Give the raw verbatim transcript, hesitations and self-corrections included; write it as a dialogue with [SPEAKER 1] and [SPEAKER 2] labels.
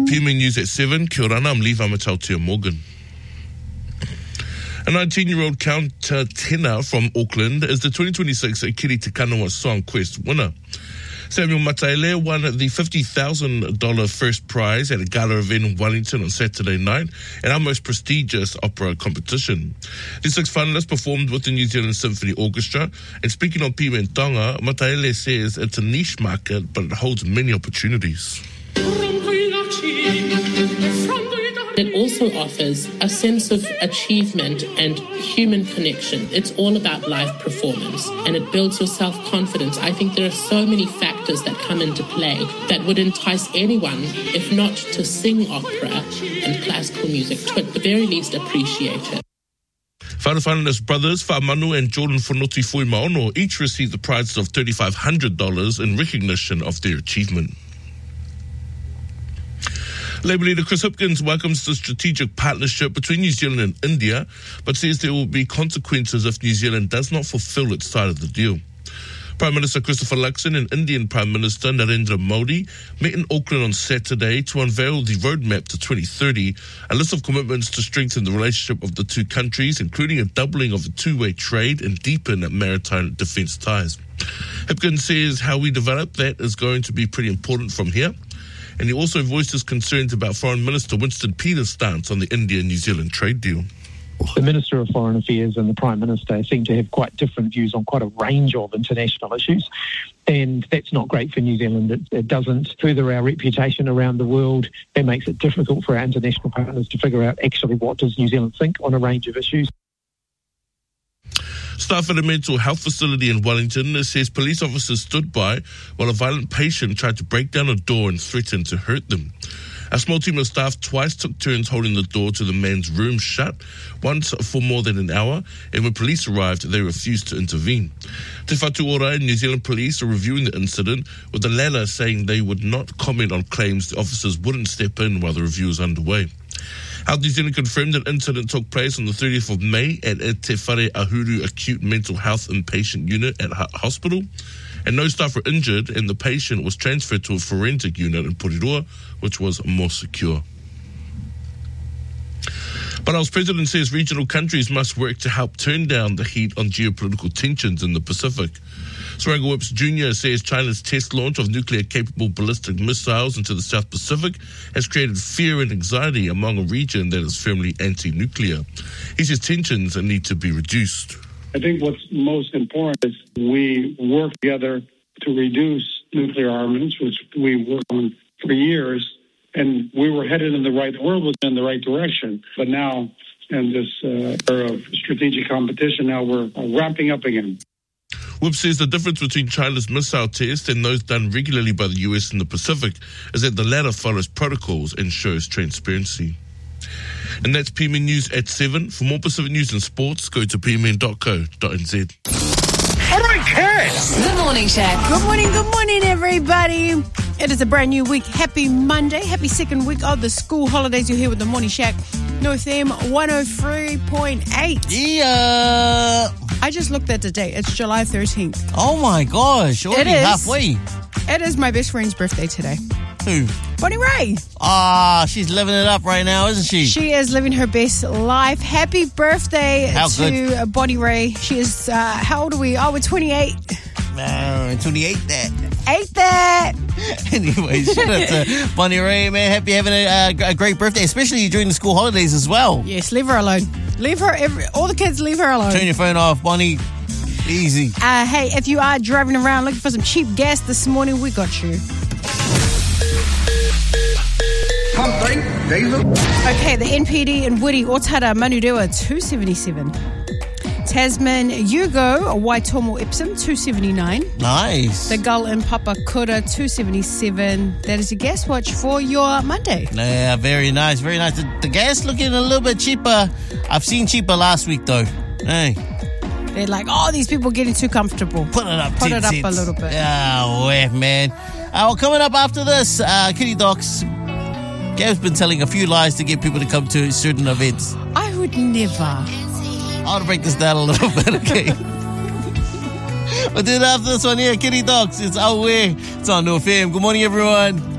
[SPEAKER 1] P M A News at seven. Kia ora, I'm Levi Matautia Morgan. A nineteen-year-old counter-tenor from Auckland is the twenty twenty-six Kiri Te Kanawa Song Quest winner. Samuel Mataele won the fifty thousand dollars first prize at a gala event in Wellington on Saturday night at our most prestigious opera competition. The six finalists performed with the New Zealand Symphony Orchestra, and speaking on Pima and Tonga, Mataele says it's a niche market, but it holds many opportunities.
[SPEAKER 2] It also offers a sense of achievement and human connection. It's all about live performance, and it builds your self-confidence. I think there are so many factors that come into play that would entice anyone, if not to sing opera and classical music, to at the very least appreciate it.
[SPEAKER 1] Whānau finalist brothers Whaamanu and Jordan Fonoti Fuimaono each received the prizes of three thousand five hundred dollars in recognition of their achievement. Labour leader Chris Hipkins welcomes the strategic partnership between New Zealand and India, but says there will be consequences if New Zealand does not fulfil its side of the deal. Prime Minister Christopher Luxon and Indian Prime Minister Narendra Modi met in Auckland on Saturday to unveil the roadmap to twenty thirty, a list of commitments to strengthen the relationship of the two countries, including a doubling of the two-way trade and deepen maritime defence ties. Hipkins says how we develop that is going to be pretty important from here. And he also voiced his concerns about Foreign Minister Winston Peters' stance on the India-New Zealand trade deal.
[SPEAKER 3] The Minister of Foreign Affairs and the Prime Minister seem to have quite different views on quite a range of international issues, and that's not great for New Zealand. It, it doesn't further our reputation around the world. It makes it difficult for our international partners to figure out actually what does New Zealand think on a range of issues.
[SPEAKER 1] Staff at a mental health facility in Wellington says police officers stood by while a violent patient tried to break down a door and threatened to hurt them. A small team of staff twice took turns holding the door to the man's room shut, once for more than an hour, and when police arrived, they refused to intervene. Te Whatu Ora and New Zealand police are reviewing the incident, with the latter saying they would not comment on claims the officers wouldn't step in while the review is underway. Health New Zealand confirmed that incident took place on the thirtieth of May at Te Whare Ahuru Acute Mental Health Inpatient Unit at hospital, and no staff were injured, and the patient was transferred to a forensic unit in Porirua, which was more secure. Parau's president says regional countries must work to help turn down the heat on geopolitical tensions in the Pacific. Swarango Whips Junior says China's test launch of nuclear-capable ballistic missiles into the South Pacific has created fear and anxiety among a region that is firmly anti-nuclear. He says tensions need to be reduced.
[SPEAKER 4] I think what's most important is we work together to reduce nuclear armaments, which we worked on for years, and we were headed in the right, the world was in the right direction. But now, in this uh, era of strategic competition, now we're uh, ramping up again.
[SPEAKER 1] Whip says the difference between China's missile tests and those done regularly by the U S in the Pacific is that the latter follows protocols and shows transparency. And that's P M N News at seven. For more Pacific news and sports, go to p m n dot co dot n z.
[SPEAKER 5] All right, kids!
[SPEAKER 6] Good morning, Shack.
[SPEAKER 7] Good morning, good morning, everybody. It is a brand new week. Happy Monday. Happy second week of the school holidays. You're here with the Morning Shack. North M one oh three point eight.
[SPEAKER 5] Yeah!
[SPEAKER 7] I just looked at the date. It's July thirteenth.
[SPEAKER 5] Oh my gosh, already
[SPEAKER 7] It is.
[SPEAKER 5] halfway.
[SPEAKER 7] It is my best friend's birthday today.
[SPEAKER 5] Who?
[SPEAKER 7] Bonnie Ray.
[SPEAKER 5] Ah, she's living it up right now, isn't she?
[SPEAKER 7] She is living her best life. Happy birthday
[SPEAKER 5] How
[SPEAKER 7] to
[SPEAKER 5] good.
[SPEAKER 7] Bonnie Ray. She is, uh, how old are we? Oh, we're twenty-eight.
[SPEAKER 5] Uh, twenty-eight that.
[SPEAKER 7] Ate that.
[SPEAKER 5] Anyway, shout out to Bonnie Ray, man. Happy having a, uh, a great birthday, especially during the school holidays as well.
[SPEAKER 7] Yes, leave her alone. Leave her, every, all the kids, leave her alone.
[SPEAKER 5] Turn your phone off, Bonnie. Easy.
[SPEAKER 7] Uh, hey, if you are driving around looking for some cheap gas this morning, we got you.
[SPEAKER 8] Something, David.
[SPEAKER 7] Okay, the N P D in Woody, Otara, Manurewa, two seventy-seven. Tasman, Yugo, Waitomo, Epsom, two seventy-nine.
[SPEAKER 5] Nice.
[SPEAKER 7] The Gull in Papakura, two seventy-seven. That is your gas watch for your Monday.
[SPEAKER 5] Yeah, very nice, very nice. The, the gas looking a little bit cheaper. I've seen cheaper last week, though. Hey.
[SPEAKER 7] They're like, oh, these people are getting too comfortable.
[SPEAKER 5] Put it up,
[SPEAKER 7] Put it up
[SPEAKER 5] cents.
[SPEAKER 7] a little bit.
[SPEAKER 5] Oh, yeah, man. Uh, well, coming up after this, uh, Kitty Docs. Gab's been telling a few lies to get people to come to certain events.
[SPEAKER 7] I would never.
[SPEAKER 5] I want to break this down a little bit, okay? But then after this one here, Kitty Docs, it's out where it's on No Fam. Good morning, everyone.